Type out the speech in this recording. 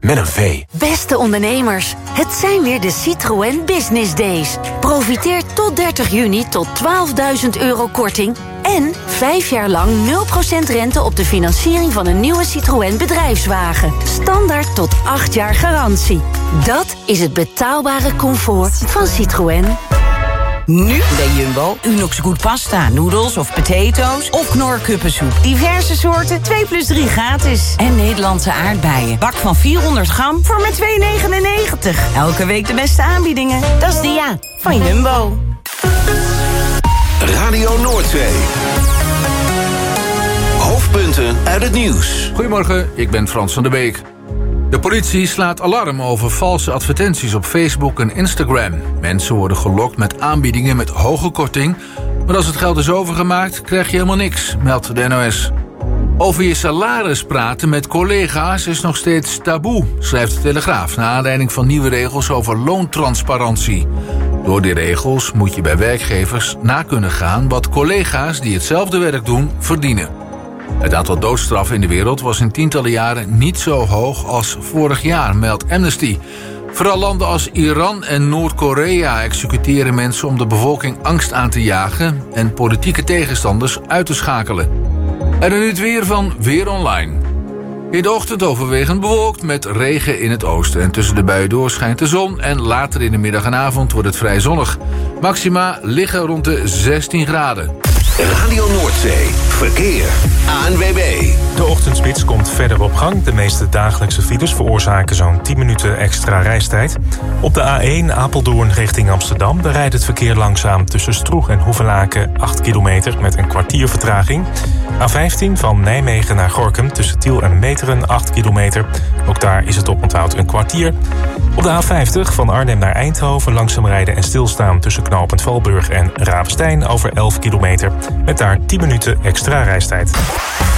met een V. Beste ondernemers, het zijn weer de Citroën Business Days. Profiteer tot 30 juni tot €12.000 korting... en 5 jaar lang 0% rente op de financiering van een nieuwe Citroën bedrijfswagen. Standaard tot 8 jaar garantie. Dat is het betaalbare comfort van Citroën. Nu bij Jumbo, Unox Good Pasta, noedels of potatoes of Knorr kuppensoep. Diverse soorten, 2 plus 3 gratis. En Nederlandse aardbeien. Bak van 400 gram voor maar €2,99. Elke week de beste aanbiedingen. Dat is de ja van Jumbo. Radio Noordzee. Hoofdpunten uit het nieuws. Goedemorgen, ik ben Frans van der Beek. De politie slaat alarm over valse advertenties op Facebook en Instagram. Mensen worden gelokt met aanbiedingen met hoge korting... maar als het geld is overgemaakt, krijg je helemaal niks, meldt de NOS. Over je salaris praten met collega's is nog steeds taboe, schrijft de Telegraaf... naar aanleiding van nieuwe regels over loontransparantie. Door die regels moet je bij werkgevers na kunnen gaan... wat collega's die hetzelfde werk doen, verdienen. Het aantal doodstraffen in de wereld was in tientallen jaren niet zo hoog als vorig jaar, meldt Amnesty. Vooral landen als Iran en Noord-Korea executeren mensen om de bevolking angst aan te jagen en politieke tegenstanders uit te schakelen. En nu het weer van Weer Online. In de ochtend overwegend bewolkt met regen in het oosten. En tussen de buien door schijnt de zon en later in de middag en avond wordt het vrij zonnig. Maxima liggen rond de 16 graden. Radio Noordzee. Verkeer. ANWB. De ochtendspits komt verder op gang. De meeste dagelijkse files veroorzaken zo'n 10 minuten extra reistijd. Op de A1 Apeldoorn richting Amsterdam... daar rijdt het verkeer langzaam tussen Stroeg en Hoevelaken 8 kilometer met een kwartier vertraging. A15 van Nijmegen naar Gorinchem tussen Tiel en Meteren 8 kilometer. Ook daar is het oponthoud een kwartier. Op de A50 van Arnhem naar Eindhoven langzaam rijden en stilstaan... tussen knooppunt Valburg en Ravenstein over 11 kilometer... met daar 10 minuten extra reistijd.